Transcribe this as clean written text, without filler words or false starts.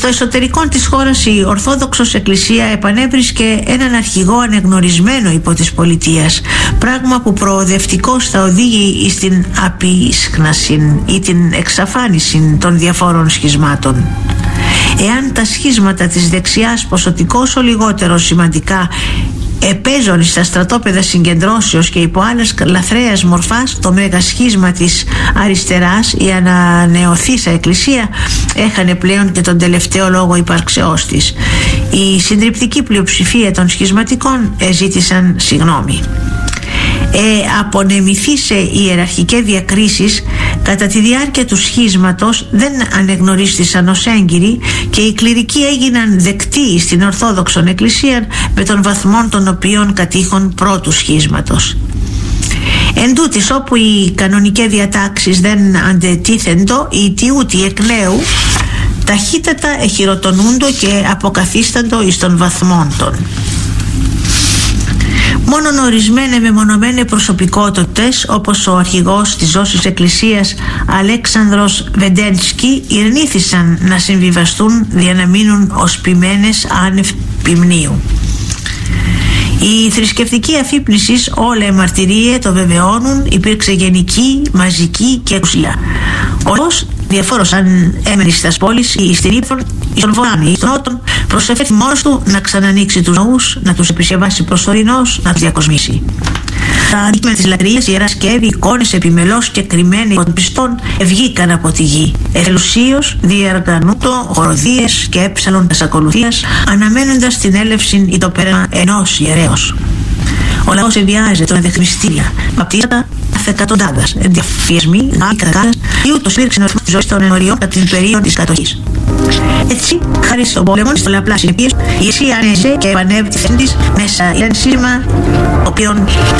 Στο εσωτερικό της χώρας η Ορθόδοξος Εκκλησία επανέβρισκε έναν αρχηγό ανεγνωρισμένο υπό της πολιτείας, πράγμα που προοδευτικώς θα οδήγει στην απείσχναση ή την εξαφάνιση των διαφόρων σχισμάτων. Εάν τα σχίσματα της δεξιάς ποσοτικώς όσο λιγότερο σημαντικά επέζωνε στα στρατόπεδα συγκεντρώσεως και υπό άλλες λαθρέας μορφάς, το μεγασχίσμα της αριστεράς, η ανανεωθήσα εκκλησία, έχανε πλέον και τον τελευταίο λόγο υπαρξεώς της. Η συντριπτική πλειοψηφία των σχισματικών ζήτησαν συγγνώμη. Απονεμηθεί σε ιεραρχικές διακρίσεις κατά τη διάρκεια του σχίσματος δεν ανεγνωρίστησαν ως έγκυροι και οι κληρικοί έγιναν δεκτοί στην Ορθόδοξον Εκκλησία με των βαθμών των οποίων κατήχον πρώτου σχίσματος. Εν τούτης, όπου οι κανονικές διατάξεις δεν αντετίθεντο, οι τιούτοι εκ νέου ταχύτατα εχειροτονούντο και αποκαθίσταντο εις των βαθμών των. Μόνον ορισμένοι μεμονωμένοι προσωπικότητες, όπως ο αρχηγός της Ζώσης Εκκλησίας Αλέξανδρος Βεντένσκι, ειρνήθησαν να συμβιβαστούν για να μείνουν ως ποιμένες άνευ ποιμνίου. Η θρησκευτική αφύπνιση, όλα οι μαρτυρίες το βεβαιώνουν, υπήρξε γενική, μαζική και ουσία. Ο λαός διαφόρος αν έμενε στις πόλεις ή στην ύπνο ή στον βορρά ή στον νότον, προσεφέρθη μόνος του να ξανανοίξει τους ναούς, να τους επισκευάσει προσωρινώς, να τους διακοσμήσει. Τα αντικείμενα της λατρείας, ιερά σκεύη, εικόνες επιμελώς και κρυμμένοι των πιστών ευγήκαν από τη γη. Εθελουσίως διαργανούτο χοροδίες και έψαλον τας ακολουθίας, αναμένοντας την έλευση ή το πέρασμα ενός ιερέως. Ο λαός ευιάζε τον εδεχμιστήρια, βαπτίσματα εκατοντάδας, διαφιεσμοί, γάμοι, κατακάδες, ή ούτως υπήρξε ο ρυθμός της ζωής των ενωριών κατά την περίοδο της κατοχής. Έτσι, χάρη στον πόλεμο, στο λαπλά συνεπίες, η Εκκλησία ανέζησε και επανέβη τη θέση της μέσα ένα σύστημα το οποίο